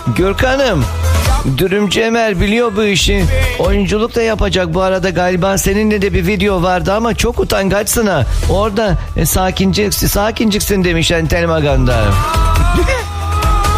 Gürkan'ım, Dürümcü Emel biliyor bu işi. Oyunculuk da yapacak bu arada galiba. Seninle de bir video vardı ama çok utangaçsın ha. Orada sakinciksin demiş Entel Maganda.